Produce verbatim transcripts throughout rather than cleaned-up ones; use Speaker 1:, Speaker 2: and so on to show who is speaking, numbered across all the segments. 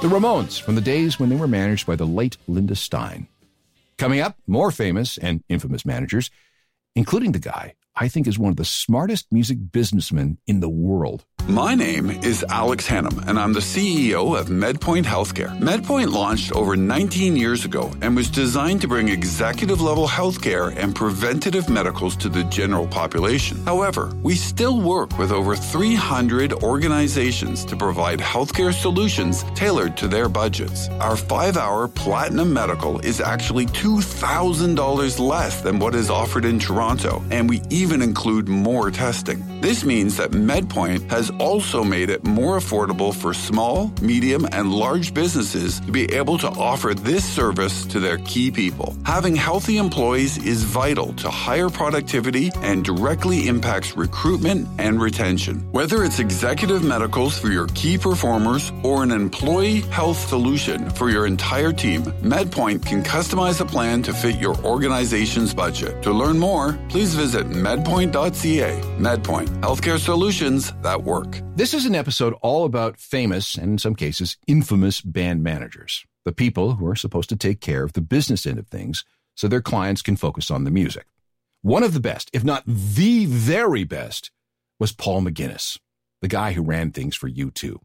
Speaker 1: The Ramones, from the days when they were managed by the late Linda Stein. Coming up, more famous and infamous managers, including the guy I think is one of the smartest music businessmen in the world.
Speaker 2: My name is Alex Hannum, and I'm the C E O of MedPoint Healthcare. MedPoint launched over nineteen years ago and was designed to bring executive-level healthcare and preventative medicals to the general population. However, we still work with over three hundred organizations to provide healthcare solutions tailored to their budgets. Our five-hour Platinum Medical is actually two thousand dollars less than what is offered in Toronto, and we even include more testing. This means that MedPoint has also made it more affordable for small, medium, and large businesses to be able to offer this service to their key people. Having healthy employees is vital to higher productivity and directly impacts recruitment and retention. Whether it's executive medicals for your key performers or an employee health solution for your entire team, MedPoint can customize a plan to fit your organization's budget. To learn more, please visit medpoint dot c a. MedPoint, healthcare solutions that work.
Speaker 1: This is an episode all about famous, and in some cases, infamous band managers, the people who are supposed to take care of the business end of things so their clients can focus on the music. One of the best, if not the very best, was Paul McGuinness, the guy who ran things for U two.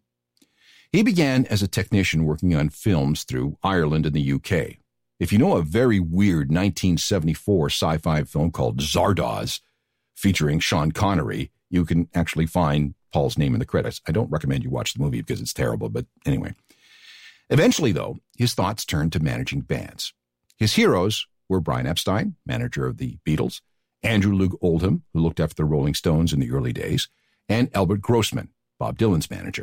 Speaker 1: He began as a technician working on films through Ireland and the U K. If you know a very weird nineteen seventy-four sci-fi film called Zardoz, featuring Sean Connery, you can actually find Paul's name in the credits. I don't recommend you watch the movie because it's terrible, but anyway. Eventually, though, his thoughts turned to managing bands. His heroes were Brian Epstein, manager of the Beatles, Andrew Loog Oldham, who looked after the Rolling Stones in the early days, and Albert Grossman, Bob Dylan's manager.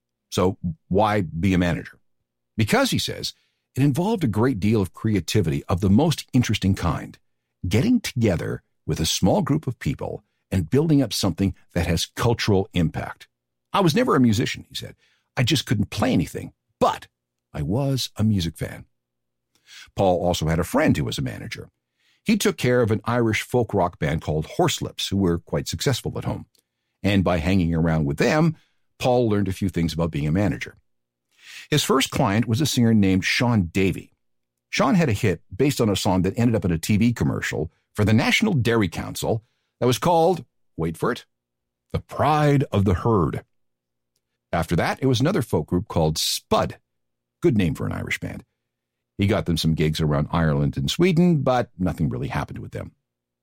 Speaker 1: So why be a manager? Because, he says, it involved a great deal of creativity of the most interesting kind, getting together with a small group of people and building up something that has cultural impact. I was never a musician, he said. I just couldn't play anything, but I was a music fan. Paul also had a friend who was a manager. He took care of an Irish folk rock band called Horselips, who were quite successful at home. And by hanging around with them, Paul learned a few things about being a manager. His first client was a singer named Sean Davey. Sean had a hit based on a song that ended up in a T V commercial for the National Dairy Council that was called, wait for it, The Pride of the Herd. After that, it was another folk group called Spud. Good name for an Irish band. He got them some gigs around Ireland and Sweden, but nothing really happened with them.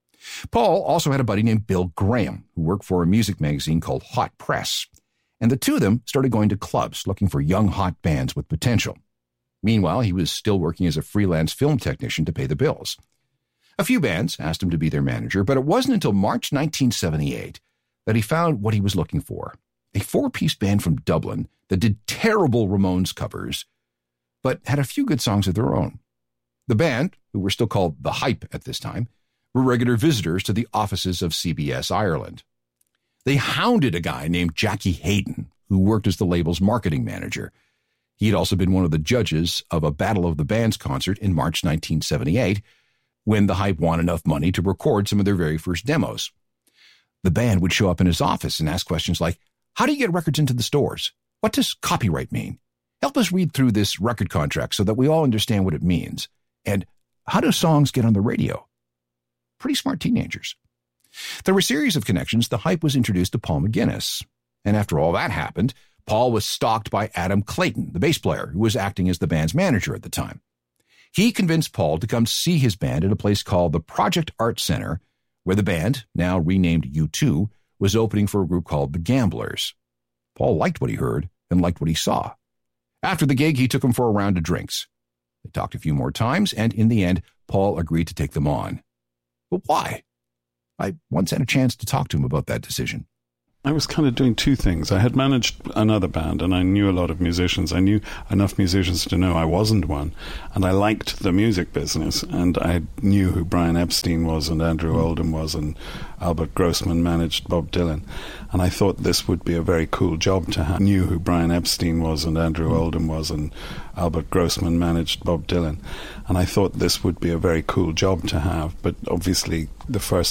Speaker 1: Paul also had a buddy named Bill Graham, who worked for a music magazine called Hot Press, and the two of them started going to clubs looking for young, hot bands with potential. Meanwhile, he was still working as a freelance film technician to pay the bills. A few bands asked him to be their manager, but it wasn't until March nineteen seventy-eight that he found what he was looking for, a four-piece band from Dublin that did terrible Ramones covers, but had a few good songs of their own. The band, who were still called The Hype at this time, were regular visitors to the offices of C B S Ireland. They hounded a guy named Jackie Hayden, who worked as the label's marketing manager. He had also been one of the judges of a Battle of the Bands concert in March nineteen seventy-eight, when the Hype won enough money to record some of their very first demos. The band would show up in his office and ask questions like, how do you get records into the stores? What does copyright mean? Help us read through this record contract so that we all understand what it means. And how do songs get on the radio? Pretty smart teenagers. Through a series of connections, the Hype was introduced to Paul McGuinness. And after all that happened, Paul was stalked by Adam Clayton, the bass player, who was acting as the band's manager at the time. He convinced Paul to come see his band at a place called the Project Art Center, where the band, now renamed U two, was opening for a group called the Gamblers. Paul liked what he heard and liked what he saw. After the gig, he took him for a round of drinks. They talked a few more times, and in the end, Paul agreed to take them on. But why? I once had a chance to talk to him about that decision.
Speaker 3: I was kind of doing two things. I had managed another band, and I knew a lot of musicians. I knew enough musicians to know I wasn't one, and I liked the music business, and I knew who Brian Epstein was, and Andrew Oldham was, and Albert Grossman managed Bob Dylan, and I thought this would be a very cool job to have. I knew who Brian Epstein was, and Andrew Oldham was, and Albert Grossman managed Bob Dylan, and I thought this would be a very cool job to have, but obviously the first